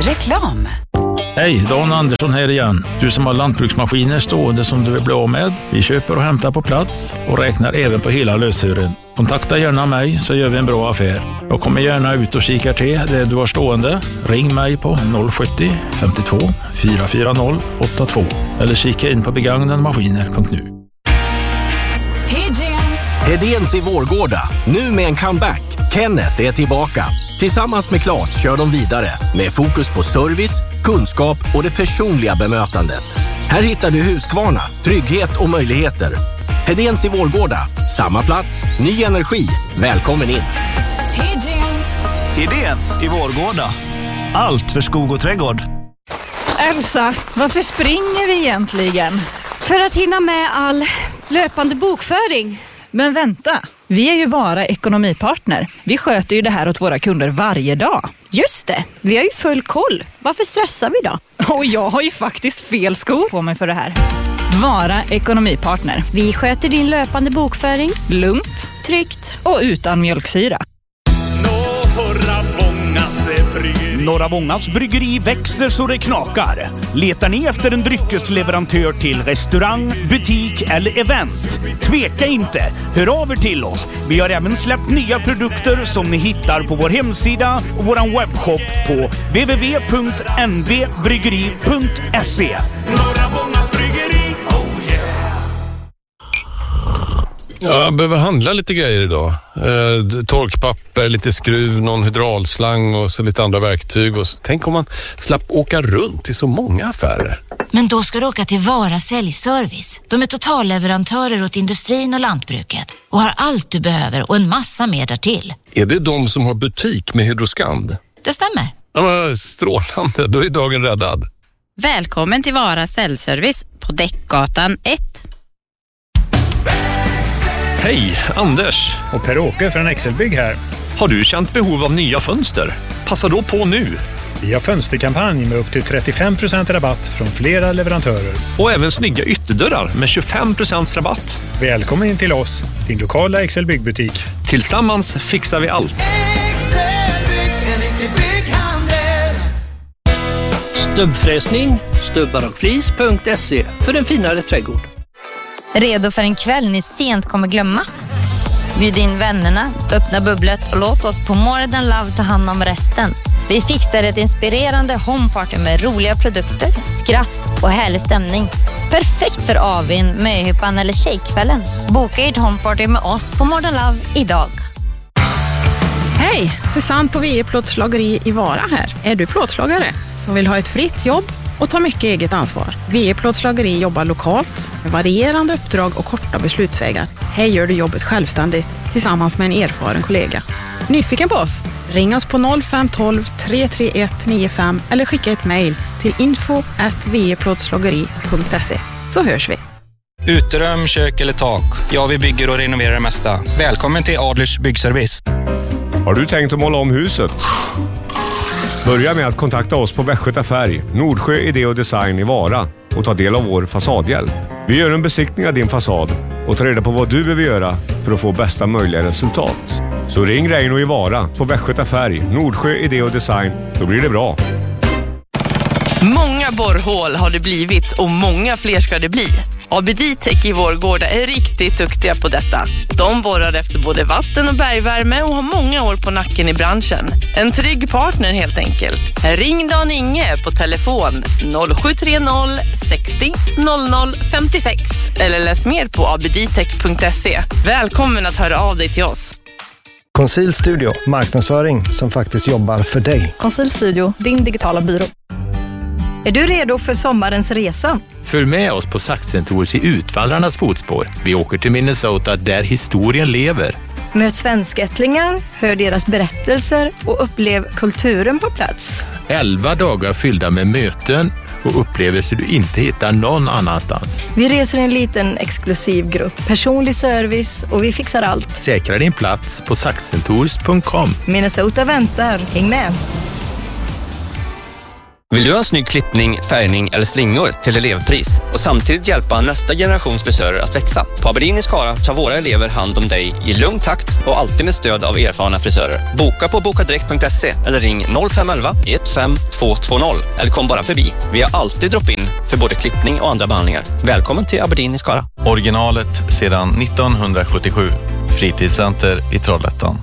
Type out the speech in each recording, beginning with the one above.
Reklam. Hej, Dan Andersson här igen. Du som har lantbruksmaskiner stående som du vill bli av med. Vi köper och hämtar på plats och räknar även på hela lösören. Kontakta gärna mig så gör vi en bra affär. Jag kommer gärna ut och kikar till det du har stående. Ring mig på 070 52 440 82 eller kika in på begagnadmaskiner.nu. Hedéns i Vårgårda, nu med en comeback. Kenneth är tillbaka. Tillsammans med Claes kör de vidare med fokus på service, kunskap och det personliga bemötandet. Här hittar du Husqvarna, trygghet och möjligheter. Hedéns i Vårgårda, samma plats, ny energi. Välkommen in. Hedéns i Vårgårda. Allt för skog och trädgård. Elsa, varför springer vi egentligen? För att hinna med all löpande bokföring. Men vänta, vi är ju Vara ekonomipartner. Vi sköter ju det här åt våra kunder varje dag. Just det, vi har ju full koll. Varför stressar vi då? Och jag har ju faktiskt fel skor på mig för det här. Vara ekonomipartner. Vi sköter din löpande bokföring. Lugnt, Tryggt. och utan mjölksyra. Norra Vångas bryggeri växer så det knakar. Letar ni efter en dryckesleverantör till restaurang, butik eller event? Tveka inte, hör av er till oss. Vi har även släppt nya produkter som ni hittar på vår hemsida och vår webbshop på www.nvbryggeri.se. Norra Vångas bryggeri, oh yeah! Jag behöver handla lite grejer idag. Torkpapper, lite skruv, någon hydraulslang och så lite andra verktyg. Och så. Tänk om man slapp åka runt till så många affärer. Men då ska du åka till Vara säljservice. De är totalleverantörer åt industrin och lantbruket och har allt du behöver och en massa mer därtill. Är det de som har butik med Hydroskand? Det stämmer. Ja, strålande, då är dagen räddad. Välkommen till Vara säljservice på Däckgatan 1. Hej, Anders och Per-Åke från Excelbygg här. Har du känt behov av nya fönster? Passa då på nu. Vi har fönsterkampanj med upp till 35% rabatt från flera leverantörer. Och även snygga ytterdörrar med 25% rabatt. Välkommen in till oss, din lokala Excelbygg-butik. Tillsammans fixar vi allt. Stubbfräsning, stubbarockflis.se för en finare trädgård. Redo för en kväll ni sent kommer glömma? Bjud in vännerna, öppna bubblet och låt oss på More Than Love ta hand om resten. Vi fixar ett inspirerande homeparty med roliga produkter, skratt och härlig stämning. Perfekt för avin, möhippan eller tjejkvällen. Boka ert homeparty med oss på More Than Love idag. Hej, Susanne på VE Plåtslageri i Vara här. Är du plåtslagare som vill ha ett fritt jobb och ta mycket eget ansvar? VE Plåtslageri jobbar lokalt med varierande uppdrag och korta beslutsvägar. Här gör du jobbet självständigt tillsammans med en erfaren kollega. Nyfiken på oss? Ring oss på 0512 331 95 eller skicka ett mejl till info@veplåtslageri.se så hörs vi. Uterum, kök eller tak. Ja, vi bygger och renoverar det mesta. Välkommen till Adlers byggservice. Har du tänkt att måla om huset? Börja med att kontakta oss på Västgöta Färg, Nordsjö Idé och Design i Vara och ta del av vår fasadhjälp. Vi gör en besiktning av din fasad och tar reda på vad du behöver göra för att få bästa möjliga resultat. Så ring Reino i Vara på Västgöta Färg, Nordsjö Idé och Design, då blir det bra. Många borrhål har det blivit och många fler ska det bli. ABD-Tech i Vårgårda är riktigt duktiga på detta. De borrar efter både vatten och bergvärme och har många år på nacken i branschen. En trygg partner helt enkelt. Ring Dan Inge på telefon 0730 60 00 56 eller läs mer på abdtech.se. Välkommen att höra av dig till oss. Conceal Studio, marknadsföring som faktiskt jobbar för dig. Conceal Studio, din digitala byrå. Är du redo för sommarens resa? Följ med oss på Saxentours i Utvandrarnas fotspår. Vi åker till Minnesota där historien lever. Möt svenskättlingar, hör deras berättelser och upplev kulturen på plats. 11 dagar fyllda med möten och upplevelser du inte hittar någon annanstans. Vi reser en liten exklusiv grupp, personlig service och vi fixar allt. Säkra din plats på saxentours.com. Minnesota väntar, häng med! Vill du ha en snygg klippning, färgning eller slingor till elevpris och samtidigt hjälpa nästa generations frisörer att växa? På Aberdeen i Skara tar våra elever hand om dig i lugn takt och alltid med stöd av erfarna frisörer. Boka på bokadirekt.se eller ring 0511 15220 eller kom bara förbi. Vi har alltid drop-in för både klippning och andra behandlingar. Välkommen till Aberdeen i Skara. Originalet sedan 1977. Fritidscenter i Trollhättan.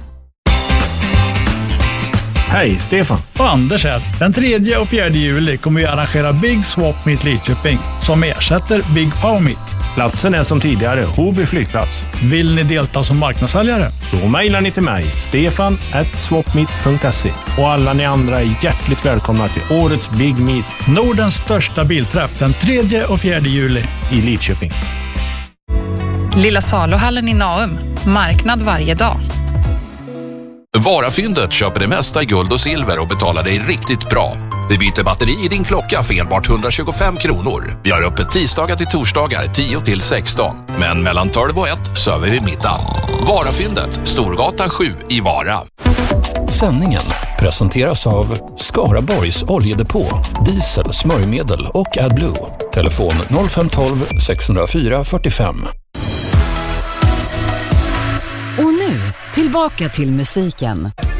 Hej, Stefan. Och Anders här. Den 3 och 4 juli kommer vi arrangera Big Swap Meet Lidköping som ersätter Big Power Meet. Platsen är som tidigare Hoby flygplats. Vill ni delta som marknadssäljare? Då mejlar ni till mig, stefan@swapmeet.se. Och alla ni andra är hjärtligt välkomna till årets Big Meet. Nordens största bilträff den 3 och 4 juli i Lidköping. Lilla Saluhallen i Naum. Marknad varje dag. Varafyndet köper det mesta i guld och silver och betalar dig riktigt bra. Vi byter batteri i din klocka för enbart 125 kronor. Vi har öppet tisdagar till torsdagar 10 till 16. Men mellan 12 och 1 söver vi middag. Varafyndet, Storgatan 7 i Vara. Sändningen presenteras av Skaraborgs oljedepå, diesel, smörjmedel och AdBlue. Telefon 0512 604 45. Och nu, tillbaka till musiken.